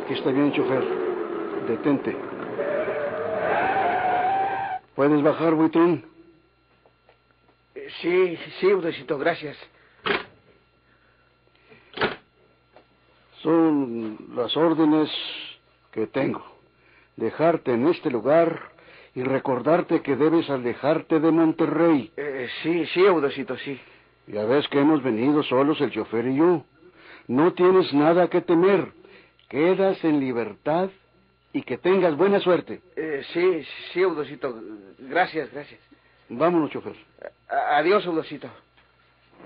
Aquí está bien, chofer. Detente. ¿Puedes bajar, buitrón? Sí, Udecito, gracias. Son las órdenes que tengo. Dejarte en este lugar y recordarte que debes alejarte de Monterrey. Sí, Udecito, sí. Ya ves que hemos venido solos el chofer y yo. No tienes nada que temer. Quedas en libertad y que tengas buena suerte. Sí, Udecito. Gracias. Vámonos, chofer. Adiós, Udecito.